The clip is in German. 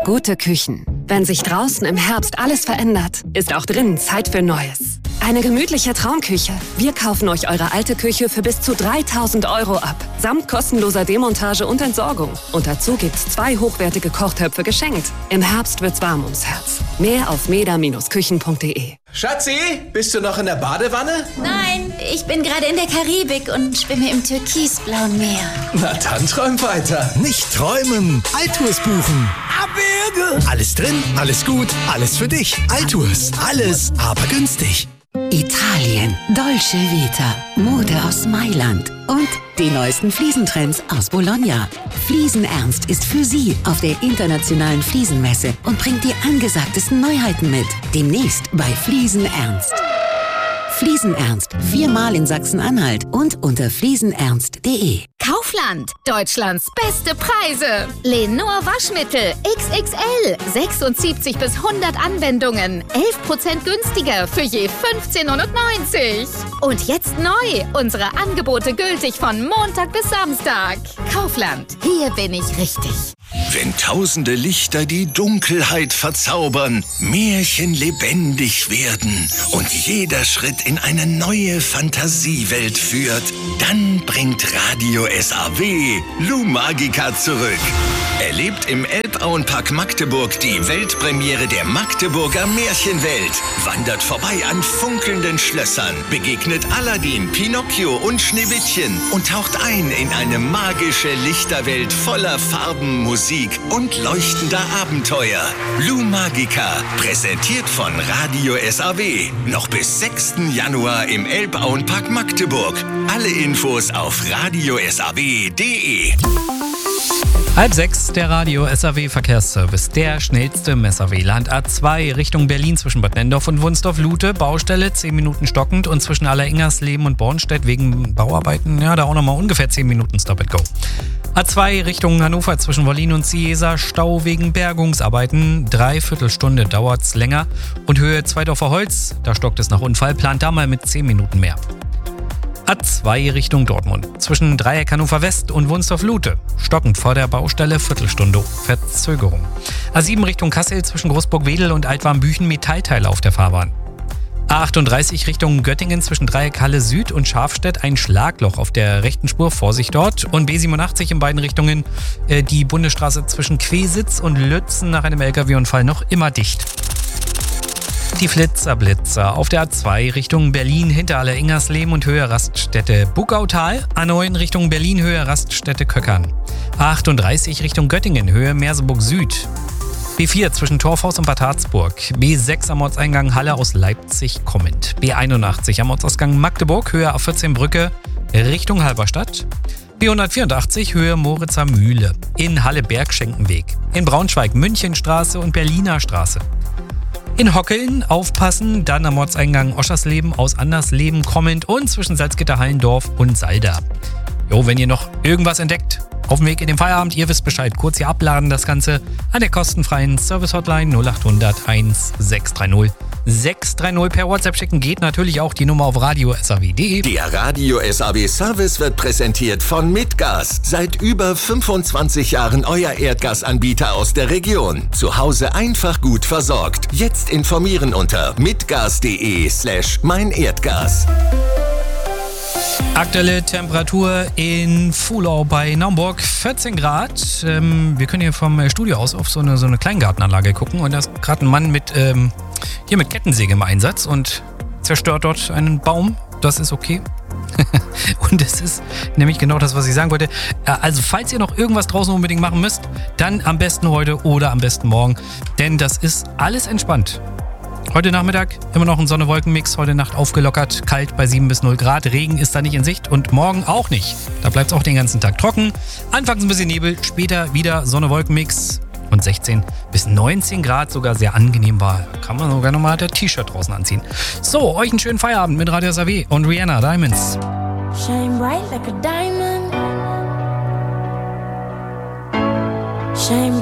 Gute Küchen. Wenn sich draußen im Herbst alles verändert, ist auch drinnen Zeit für Neues. Eine gemütliche Traumküche. Wir kaufen euch eure alte Küche für bis zu 3.000 € ab. Samt kostenloser Demontage und Entsorgung. Und dazu gibt's 2 hochwertige Kochtöpfe geschenkt. Im Herbst wird's warm ums Herz. Mehr auf meda-küchen.de. Schatzi, bist du noch in der Badewanne? Nein, ich bin gerade in der Karibik und schwimme im türkisblauen Meer. Na dann träum weiter. Nicht träumen, Altours buchen. Abwürge! Alles drin, alles gut, alles für dich. Altours, alles, aber günstig. Italien, Dolce Vita, Mode aus Mailand und die neuesten Fliesentrends aus Bologna. Fliesenernst ist für Sie auf der internationalen Fliesenmesse und bringt die angesagtesten Neuheiten mit. Demnächst bei Fliesenernst. Fliesenernst, 4-mal in Sachsen-Anhalt und unter fliesenernst.de. Kaufland, Deutschlands beste Preise. Lenor Waschmittel XXL, 76 bis 100 Anwendungen, 11% günstiger für je 15,90 €. Und jetzt neu, unsere Angebote gültig von Montag bis Samstag. Kaufland, hier bin ich richtig. Wenn tausende Lichter die Dunkelheit verzaubern, Märchen lebendig werden und jeder Schritt in eine neue Fantasiewelt führt, dann bringt Radio SAW Lou Magica zurück. Erlebt im Elbauenpark Magdeburg die Weltpremiere der Magdeburger Märchenwelt. Wandert vorbei an funkelnden Schlössern, begegnet Aladdin, Pinocchio und Schneewittchen und taucht ein in eine magische Lichterwelt voller Farben, Musik und leuchtender Abenteuer. Lou Magica, präsentiert von Radio SAW. Noch bis 6. Januar im Elbauenpark Magdeburg. Alle Infos auf radiosaw.de. 5:30, der Radio SAW Verkehrsservice. Der schnellste im SAW-Land. A2 Richtung Berlin zwischen Bad Nendorf und Wunsdorf-Lute. Baustelle 10 Minuten stockend und zwischen Alleringersleben und Bornstedt wegen Bauarbeiten, ja, da auch nochmal ungefähr 10 Minuten Stop and Go. A2 Richtung Hannover zwischen Wollin und Ciesa. Stau wegen Bergungsarbeiten. 3/4 Stunde dauert's länger. Und Höhe Zweidorfer Holz, da stockt es nach Unfall. Plant da mal mit 10 Minuten mehr. A2 Richtung Dortmund. Zwischen Dreieck Hannover West und Wunsdorf-Lute. Stockend vor der Baustelle, Viertelstunde Verzögerung. A7 Richtung Kassel zwischen Großburg-Wedel und Altwarmbüchen Metallteile auf der Fahrbahn. A38 Richtung Göttingen zwischen Dreieck Halle Süd und Schafstedt ein Schlagloch auf der rechten Spur, Vorsicht dort. Und B87 in beiden Richtungen die Bundesstraße zwischen Quesitz und Lützen nach einem LKW-Unfall noch immer dicht. Die Flitzer-Blitzer auf der A2 Richtung Berlin hinter Alleringersleben und Höhe Raststätte Buckautal. A9 Richtung Berlin Höhe Raststätte Köckern. A38 Richtung Göttingen Höhe Merseburg Süd. B4 zwischen Torfhaus und Bad Harzburg. B6 am Ortseingang Halle aus Leipzig kommend. B81 am Ortsausgang Magdeburg Höhe A14 Brücke Richtung Halberstadt. B184 Höhe Moritzer Mühle. In Halle Bergschenkenweg. In Braunschweig Münchenstraße und Berliner Straße. In Hockeln aufpassen, dann am Ortseingang Oschersleben aus Andersleben kommend und zwischen Salzgitter-Hallendorf und Salda. Jo, wenn ihr noch irgendwas entdeckt, auf dem Weg in den Feierabend, ihr wisst Bescheid, kurz hier abladen das Ganze an der kostenfreien Service-Hotline 0800 1630 630 per WhatsApp schicken, geht natürlich auch die Nummer auf radiosaw.de. Der Radio SAW Service wird präsentiert von Midgas. Seit über 25 Jahren euer Erdgasanbieter aus der Region. Zu Hause einfach gut versorgt. Jetzt informieren unter midgas.de/meinerdgas. Aktuelle Temperatur in Fuhlau bei Naumburg 14 Grad. Wir können hier vom Studio aus auf so eine Kleingartenanlage gucken und da ist gerade ein Mann mit Kettensäge im Einsatz und zerstört dort einen Baum. Das ist okay. Und es ist nämlich genau das, was ich sagen wollte. Also falls ihr noch irgendwas draußen unbedingt machen müsst, dann am besten heute oder am besten morgen, denn das ist alles entspannt. Heute Nachmittag immer noch ein Sonne-Wolken-Mix, heute Nacht aufgelockert, kalt bei 7 bis 0 Grad, Regen ist da nicht in Sicht und morgen auch nicht. Da bleibt es auch den ganzen Tag trocken, anfangs ein bisschen Nebel, später wieder Sonne-Wolken-Mix und 16 bis 19 Grad, sogar sehr angenehm war. Kann man sogar nochmal das T-Shirt draußen anziehen. So, euch einen schönen Feierabend mit Radio SAW und Rihanna Diamonds. Shine bright like a diamond. Shine